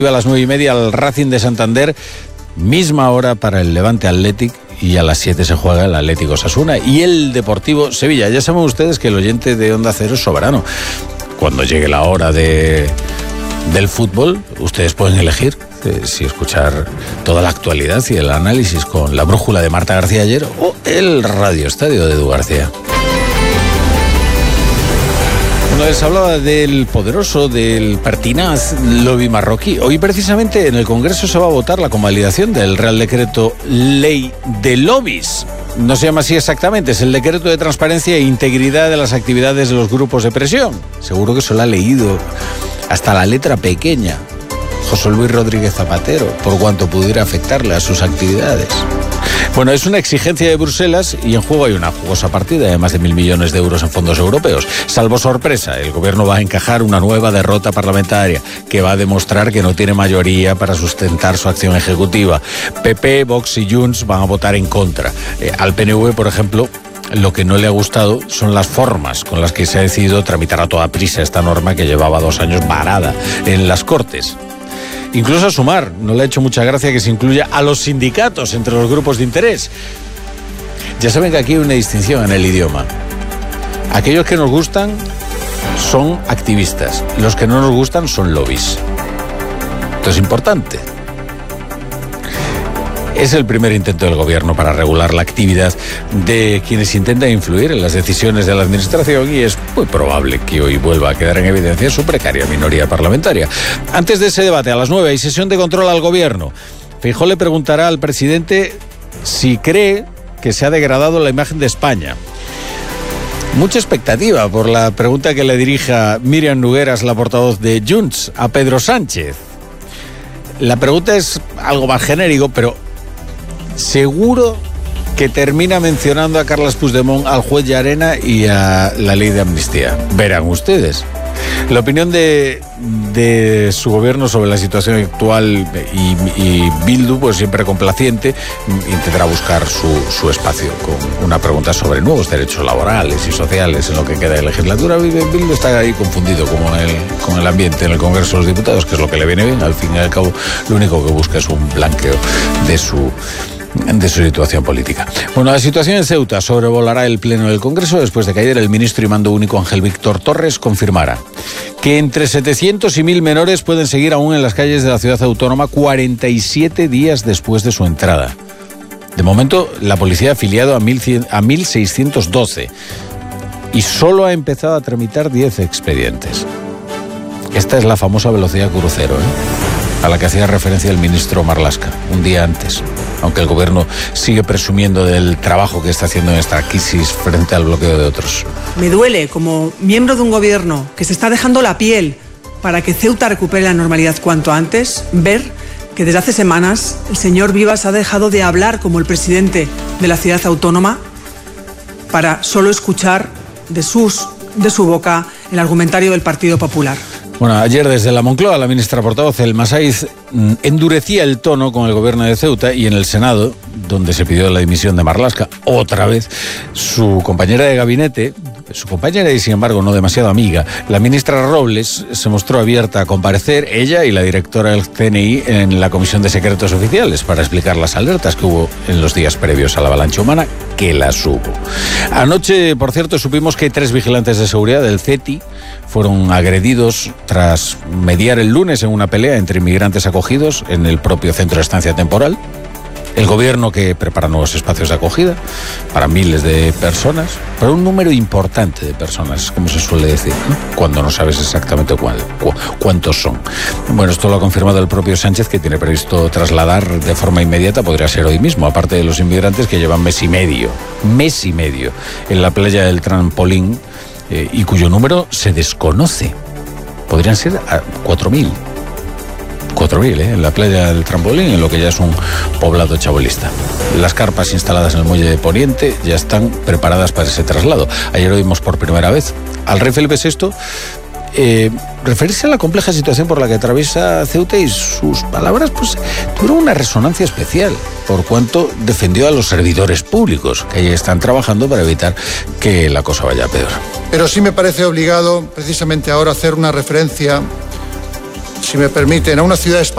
A las 9:30 al Racing de Santander, misma hora para el Levante Athletic, y a las 7 se juega el Atlético Osasuna y el Deportivo Sevilla. Ya saben ustedes que el oyente de Onda Cero es soberano. Cuando llegue la hora del fútbol, ustedes pueden elegir si escuchar toda la actualidad y el análisis con la brújula de Marta García Ayer o el Radio Estadio de Edu García. Les hablaba del poderoso, del pertinaz lobby marroquí. Hoy precisamente en el Congreso se va a votar la convalidación del Real Decreto Ley de Lobbies. No se llama así exactamente, es el Decreto de Transparencia e Integridad de las Actividades de los Grupos de Presión. Seguro que se lo ha leído hasta la letra pequeña José Luis Rodríguez Zapatero, por cuanto pudiera afectarle a sus actividades. Bueno, es una exigencia de Bruselas y en juego hay una jugosa partida de más de 1.000 millones de euros en fondos europeos. Salvo sorpresa, el gobierno va a encajar una nueva derrota parlamentaria que va a demostrar que no tiene mayoría para sustentar su acción ejecutiva. PP, Vox y Junts van a votar en contra. Al PNV, por ejemplo, lo que no le ha gustado son las formas con las que se ha decidido tramitar a toda prisa esta norma que llevaba 2 años varada en las Cortes. Incluso a Sumar no le ha hecho mucha gracia que se incluya a los sindicatos entre los grupos de interés. Ya saben que aquí hay una distinción en el idioma. Aquellos que nos gustan son activistas, los que no nos gustan son lobbies. Esto es importante. Es el primer intento del gobierno para regular la actividad de quienes intentan influir en las decisiones de la administración y es muy probable que hoy vuelva a quedar en evidencia su precaria minoría parlamentaria. Antes de ese debate, a las 9 hay sesión de control al gobierno. Feijóo le preguntará al presidente si cree que se ha degradado la imagen de España. Mucha expectativa por la pregunta que le dirija Míriam Nogueras, la portavoz de Junts, a Pedro Sánchez. La pregunta es algo más genérico, pero seguro que termina mencionando a Carles Puigdemont, al juez Llarena y a la ley de amnistía. Verán ustedes. La opinión de su gobierno sobre la situación actual y Bildu, pues siempre complaciente, intentará buscar su espacio con una pregunta sobre nuevos derechos laborales y sociales en lo que queda de legislatura. Bildu está ahí confundido con el ambiente en el Congreso de los Diputados, que es lo que le viene bien. Al fin y al cabo, lo único que busca es un blanqueo de su situación política. Bueno, la situación en Ceuta sobrevolará el Pleno del Congreso después de que ayer el ministro y mando único Ángel Víctor Torres confirmara que entre 700 y 1.000 menores pueden seguir aún en las calles de la ciudad autónoma 47 días después de su entrada. De momento, la policía ha afiliado a 1.612 y solo ha empezado a tramitar 10 expedientes. Esta es la famosa velocidad crucero, a la que hacía referencia el ministro Marlaska un día antes, aunque el gobierno sigue presumiendo del trabajo que está haciendo en esta crisis frente al bloqueo de otros. Me duele, como miembro de un gobierno que se está dejando la piel para que Ceuta recupere la normalidad cuanto antes, ver que desde hace semanas el señor Vivas ha dejado de hablar como el presidente de la ciudad autónoma para solo escuchar de su boca el argumentario del Partido Popular. Bueno, ayer desde la Moncloa, la ministra portavoz, Elma Saiz, endurecía el tono con el gobierno de Ceuta y en el Senado, donde se pidió la dimisión de Marlaska, otra vez, su compañera de gabinete, su compañera y sin embargo no demasiado amiga, la ministra Robles, se mostró abierta a comparecer, ella y la directora del CNI, en la Comisión de Secretos Oficiales para explicar las alertas que hubo en los días previos a la avalancha humana, que las hubo. Anoche, por cierto, supimos que 3 vigilantes de seguridad del CETI fueron agredidos tras mediar el lunes en una pelea entre inmigrantes acogidos en el propio centro de estancia temporal. El gobierno que prepara nuevos espacios de acogida para miles de personas, para un número importante de personas, como se suele decir, cuando no sabes exactamente cuántos son. Bueno, esto lo ha confirmado el propio Sánchez, que tiene previsto trasladar de forma inmediata, podría ser hoy mismo, aparte de los inmigrantes que llevan mes y medio en la playa del Trampolín, y cuyo número se desconoce. Podrían ser 4.000. 4.000, en la playa del Trampolín, en lo que ya es un poblado chabolista. Las carpas instaladas en el muelle de Poniente ya están preparadas para ese traslado. Ayer oímos por primera vez al rey Felipe VI referirse a la compleja situación por la que atraviesa Ceuta, y sus palabras pues tuvieron una resonancia especial, por cuanto defendió a los servidores públicos que ahí están trabajando para evitar que la cosa vaya peor. Pero sí me parece obligado, precisamente ahora, hacer una referencia, si me permiten, a una ciudad española